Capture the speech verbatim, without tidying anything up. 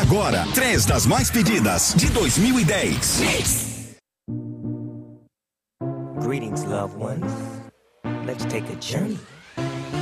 Agora, três das mais pedidas de dois mil e dez. Greetings, loved ones. Let's take a journey